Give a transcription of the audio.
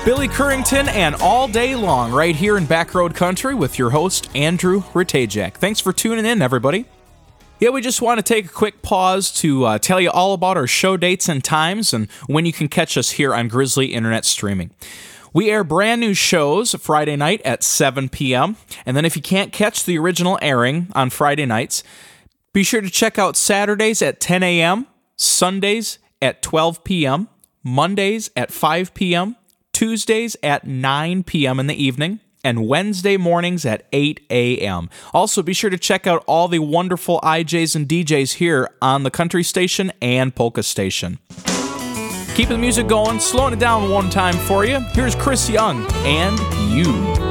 Billy Currington and All Day Long right here in Backroad Country with your host, Andrew Ratajak. Thanks for tuning in, everybody. Yeah, we just want to take a quick pause to tell you all about our show dates and times and when you can catch us here on Grizzly Internet Streaming. We air brand new shows Friday night at 7 p.m., and then if you can't catch the original airing on Friday nights, be sure to check out Saturdays at 10 a.m., Sundays at 12 p.m., Mondays at 5 p.m., Tuesdays at 9 p.m. in the evening, and Wednesday mornings at 8 a.m. Also, be sure to check out all the wonderful IJs and DJs here on the Country Station and Polka Station. Keeping the music going, slowing it down one time for you. Here's Chris Young and You.